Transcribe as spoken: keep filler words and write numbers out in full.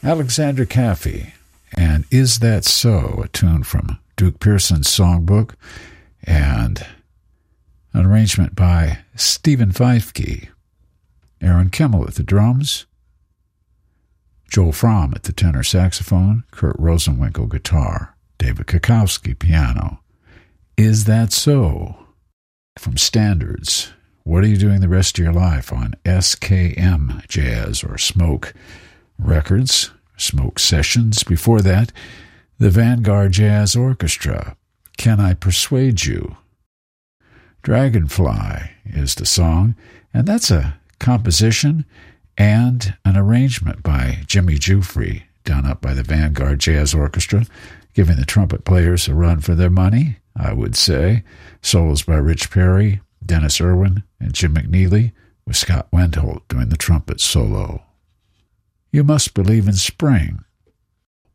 Alexander Caffey, and Is That So, a tune from Duke Pearson's songbook, and an arrangement by Stephen Feifke. Aaron Kimmel at the drums, Joel Fromm at the tenor saxophone, Kurt Rosenwinkel guitar, David Kukowski piano. Is That So? From Standards. What are you doing the rest of your life on S K M Jazz or Smoke Records, Smoke Sessions? Before that, the Vanguard Jazz Orchestra. Can I Persuade You? Dragonfly is the song, and that's a composition and an arrangement by Jimmy Giuffre, done up by the Vanguard Jazz Orchestra, giving the trumpet players a run for their money, I would say. Solos by Rich Perry, Dennis Irwin, and Jim McNeely, with Scott Wendholt doing the trumpet solo. You Must Believe in Spring